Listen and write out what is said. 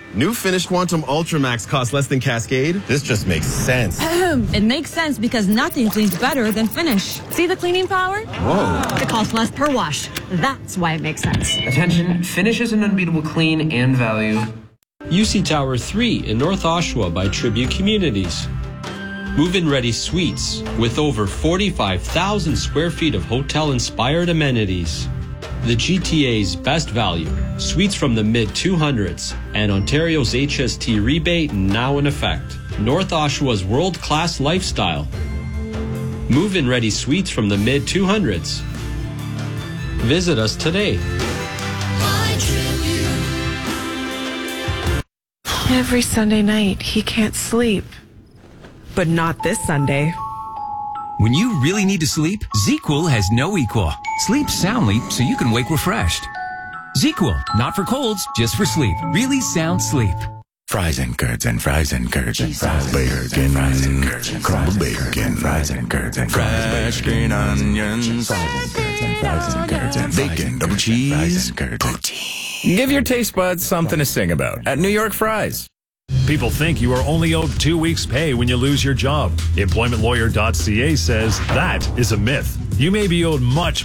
New Finish Quantum Ultramax costs less than Cascade? This just makes sense. It makes sense because nothing cleans better than Finish. See the cleaning power? Whoa. It costs less per wash. That's why it makes sense. Attention, Finish is an unbeatable clean and value. UC Tower 3 in North Oshawa by Tribute Communities. Move-in ready suites with over 45,000 square feet of hotel-inspired amenities. The GTA's best value, suites from the mid-200s, and Ontario's HST rebate now in effect. North Oshawa's world-class lifestyle. Move-in ready suites from the mid-200s. Visit us today. Every Sunday night, he can't sleep. But not this Sunday. When you really need to sleep, ZzzQuil has no equal. Sleep soundly so you can wake refreshed. ZzzQuil, not for colds, just for sleep. Really sound sleep. Fries and curds and fries and curds and fries, bacon, fries and curds and crumbled bacon, fries and curds and fresh green onions, fries and curds and fries and curds and bacon, double cheese, poutine. Give your taste buds something to sing about at New York Fries. People think you are only owed 2 weeks' pay when you lose your job. EmploymentLawyer.ca says that is a myth. You may be owed much